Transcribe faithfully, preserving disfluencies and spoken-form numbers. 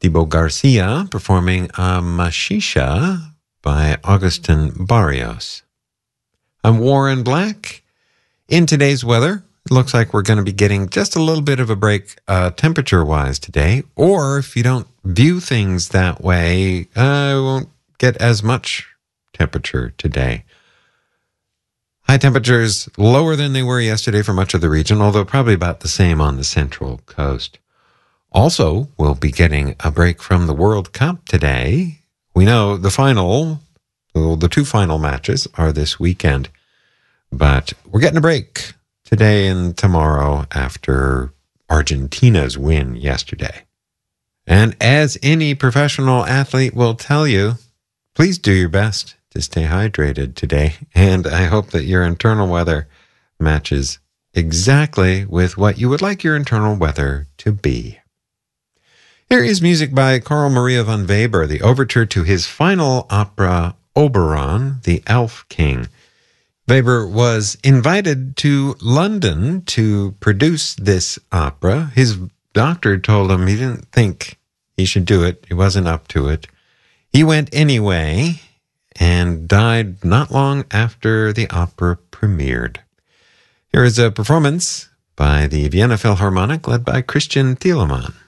Debo Garcia performing a Machisha by Augustin Barrios. I'm Warren Black. In today's weather, it looks like we're going to be getting just a little bit of a break uh, temperature-wise today, or if you don't view things that way, I uh, won't get as much temperature today. High temperatures lower than they were yesterday for much of the region, although probably about the same on the central coast. Also, we'll be getting a break from the World Cup today. We know the final, well, the two final matches are this weekend, but we're getting a break today and tomorrow after Argentina's win yesterday. And as any professional athlete will tell you, please do your best to stay hydrated today, and I hope that your internal weather matches exactly with what you would like your internal weather to be. Here is music by Carl Maria von Weber, the overture to his final opera, Oberon, the Elf King. Weber was invited to London to produce this opera. His doctor told him he didn't think he should do it. He wasn't up to it. He went anyway and died not long after the opera premiered. Here is a performance by the Vienna Philharmonic led by Christian Thielemann.